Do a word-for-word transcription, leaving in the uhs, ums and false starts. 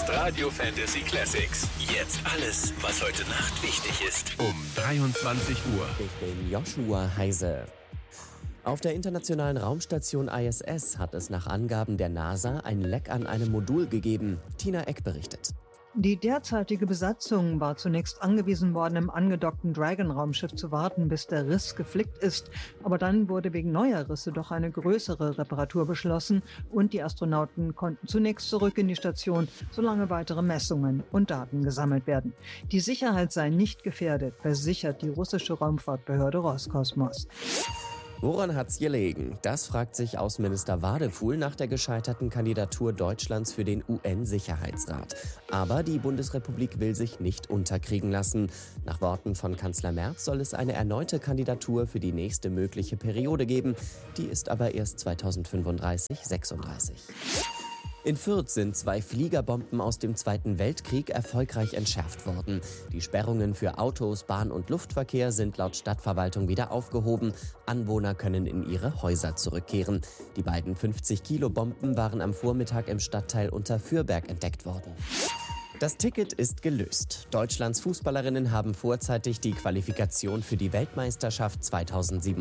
ist Radio Fantasy Classics. Jetzt alles, was heute Nacht wichtig ist. Um dreiundzwanzig Uhr. Ich bin Joshua Heise. Auf der internationalen Raumstation I S S hat es nach Angaben der NASA ein Leck an einem Modul gegeben. Tina Eck berichtet. Die derzeitige Besatzung war zunächst angewiesen worden, im angedockten Dragon-Raumschiff zu warten, bis der Riss geflickt ist. Aber dann wurde wegen neuer Risse doch eine größere Reparatur beschlossen und die Astronauten konnten zunächst zurück in die Station, solange weitere Messungen und Daten gesammelt werden. Die Sicherheit sei nicht gefährdet, versichert die russische Raumfahrtbehörde Roskosmos. Woran hat's gelegen? Das fragt sich Außenminister Wadefuhl nach der gescheiterten Kandidatur Deutschlands für den U N-Sicherheitsrat. Aber die Bundesrepublik will sich nicht unterkriegen lassen. Nach Worten von Kanzler Merz soll es eine erneute Kandidatur für die nächste mögliche Periode geben. Die ist aber erst zweitausendfünfunddreißig sechsunddreißig. In Fürth sind zwei Fliegerbomben aus dem Zweiten Weltkrieg erfolgreich entschärft worden. Die Sperrungen für Autos, Bahn- und Luftverkehr sind laut Stadtverwaltung wieder aufgehoben. Anwohner können in ihre Häuser zurückkehren. Die beiden fünfzig-Kilo-Bomben waren am Vormittag im Stadtteil Unterfürberg entdeckt worden. Das Ticket ist gelöst. Deutschlands Fußballerinnen haben vorzeitig die Qualifikation für die Weltmeisterschaft zweitausendsiebenundzwanzig